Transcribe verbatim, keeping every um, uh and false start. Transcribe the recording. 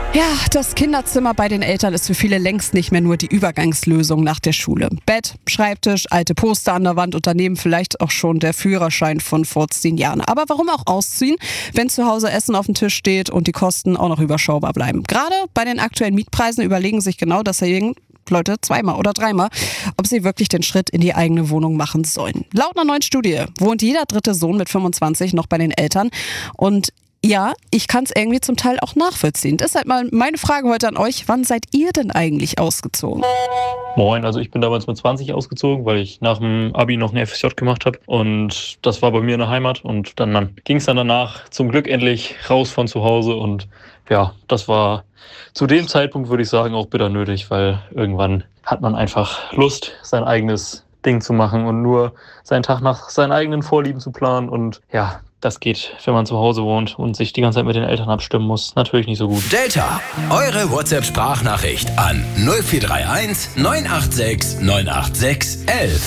Ja, das Kinderzimmer bei den Eltern ist für viele längst nicht mehr nur die Übergangslösung nach der Schule. Bett, Schreibtisch, alte Poster an der Wand und daneben vielleicht auch schon der Führerschein von vor zehn Jahren. Aber warum auch ausziehen, wenn zu Hause Essen auf dem Tisch steht und die Kosten auch noch überschaubar bleiben? Gerade bei den aktuellen Mietpreisen überlegen sich genau deswegen Leute zweimal oder dreimal, ob sie wirklich den Schritt in die eigene Wohnung machen sollen. Laut einer neuen Studie wohnt jeder dritte Sohn mit fünfundzwanzig noch bei den Eltern und ja, ich kann es irgendwie zum Teil auch nachvollziehen. Deshalb mal meine Frage heute an euch. Wann seid ihr denn eigentlich ausgezogen? Moin, also ich bin damals mit zwanzig ausgezogen, weil ich nach dem Abi noch eine F S J gemacht habe. Und das war bei mir in der Heimat. Und dann, dann ging es dann danach zum Glück endlich raus von zu Hause. Und ja, das war zu dem Zeitpunkt, würde ich sagen, auch bitter nötig, weil irgendwann hat man einfach Lust, sein eigenes Ding zu machen und nur seinen Tag nach seinen eigenen Vorlieben zu planen. Und ja, das geht, wenn man zu Hause wohnt und sich die ganze Zeit mit den Eltern abstimmen muss, natürlich nicht so gut. Delta, eure WhatsApp-Sprachnachricht an null vier drei eins neun acht sechs neun acht sechs elf.